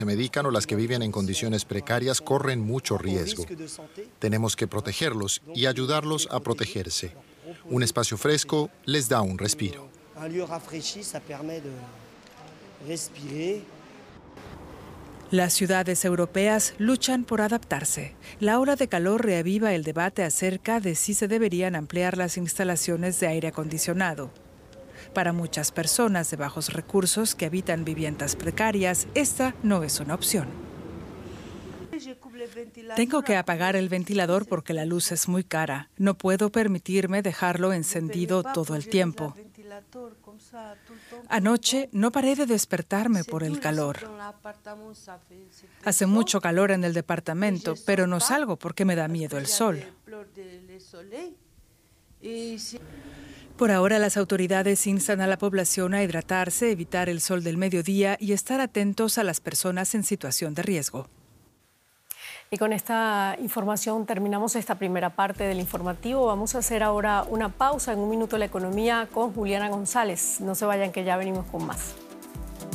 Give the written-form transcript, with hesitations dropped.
se medican o las que viven en condiciones precarias corren mucho riesgo. Tenemos que protegerlos y ayudarlos a protegerse. Un espacio fresco les da un respiro. Las ciudades europeas luchan por adaptarse. La ola de calor reaviva el debate acerca de si se deberían ampliar las instalaciones de aire acondicionado. Para muchas personas de bajos recursos que habitan viviendas precarias, esta no es una opción. Tengo que apagar el ventilador porque la luz es muy cara. No puedo permitirme dejarlo encendido todo el tiempo. Anoche no paré de despertarme por el calor. Hace mucho calor en el departamento, pero no salgo porque me da miedo el sol. Por ahora, las autoridades instan a la población a hidratarse, evitar el sol del mediodía y estar atentos a las personas en situación de riesgo. Y con esta información terminamos esta primera parte del informativo. Vamos a hacer ahora una pausa. En un minuto la economía con Juliana González. No se vayan, que ya venimos con más.